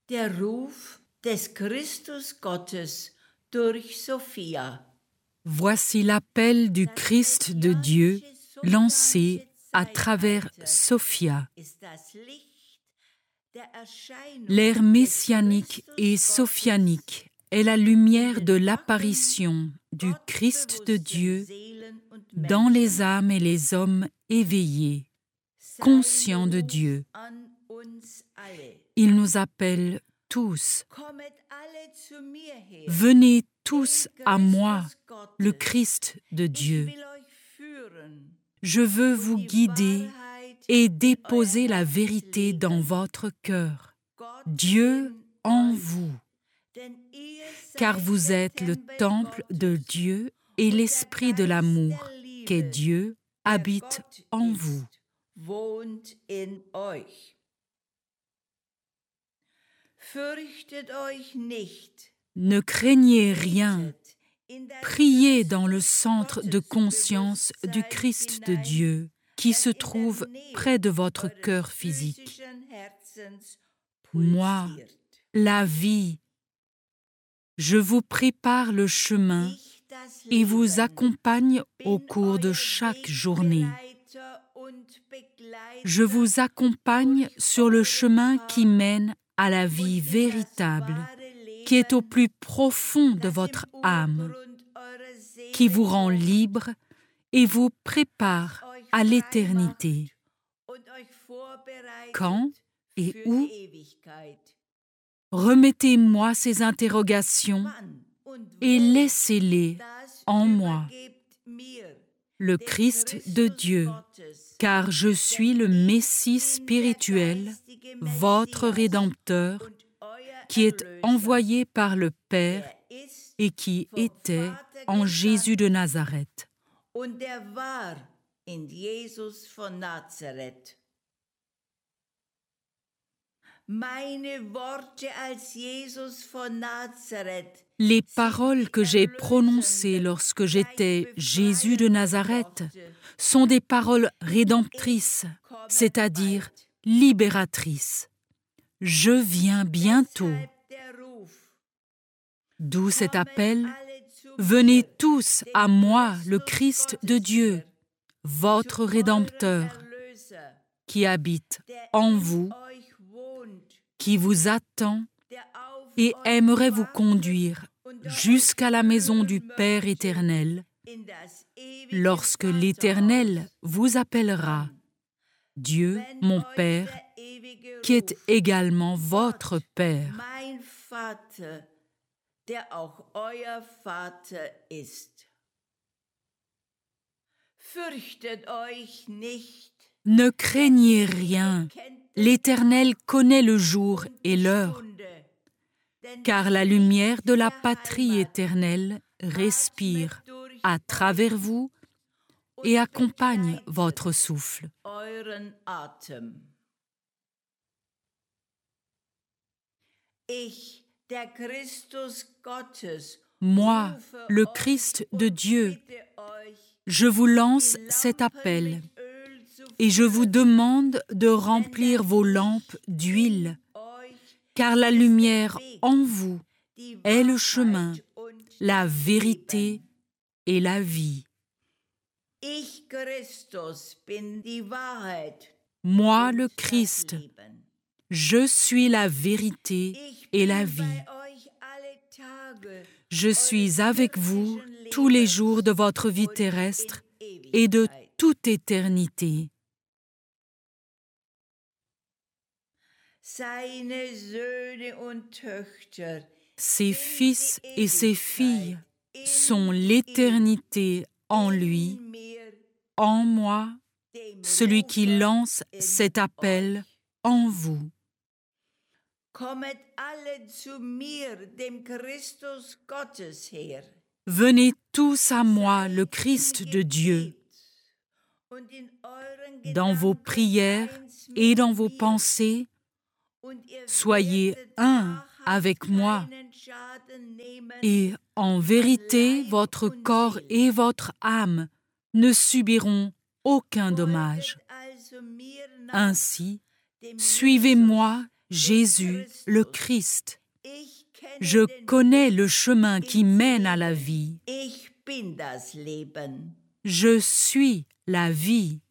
Der Ruf des Christus Gottes durch Sophia. Voici l'appel du Christ de Dieu lancé à travers Sophia. L'ère messianique et sophianique est la lumière de l'apparition du Christ de Dieu dans les âmes et les hommes éveillés, conscients de Dieu. Il nous appelle tous. Venez tous à moi, le Christ de Dieu. Je veux vous guider et déposer la vérité dans votre cœur. Dieu en vous, car vous êtes le temple de Dieu et l'esprit de l'amour, qu'est Dieu, habite en vous. Ne craignez rien. Priez dans le centre de conscience du Christ de Dieu qui se trouve près de votre cœur physique. Moi, la vie, je vous prépare le chemin et vous accompagne au cours de chaque journée. Je vous accompagne sur le chemin qui mène à la vie véritable, qui est au plus profond de votre âme, qui vous rend libre et vous prépare à l'éternité. Quand et où? Remettez-moi ces interrogations et laissez-les en moi, le Christ de Dieu, car je suis le Messie spirituel, votre Rédempteur, qui est envoyé par le Père et qui était en Jésus de Nazareth. Les paroles que j'ai prononcées lorsque j'étais Jésus de Nazareth sont des paroles rédemptrices, c'est-à-dire libératrices. Je viens bientôt. D'où cet appel, venez tous à moi, le Christ de Dieu, votre Rédempteur, qui habite en vous, qui vous attend et aimerait vous conduire jusqu'à la maison du Père éternel, lorsque l'Éternel vous appellera, Dieu, mon Père, qui est également votre Père. Ne craignez rien, l'Éternel connaît le jour et l'heure, car la lumière de la patrie éternelle respire à travers vous et accompagne votre souffle. Moi, le Christ de Dieu, je vous lance cet appel et je vous demande de remplir vos lampes d'huile, car la lumière en vous est le chemin, la vérité et la vie. Moi, le Christ, je suis la vérité et la vie. Je suis avec vous tous les jours de votre vie terrestre et de toute éternité. Ses fils et ses filles sont l'éternité en lui, en moi, celui qui lance cet appel en vous. Venez tous à moi, le Christ de Dieu. Dans vos prières et dans vos pensées, soyez un avec moi. Et en vérité, votre corps et votre âme ne subiront aucun dommage. Ainsi, suivez-moi Jésus le Christ. Je connais le chemin qui mène à la vie. Je suis la vie.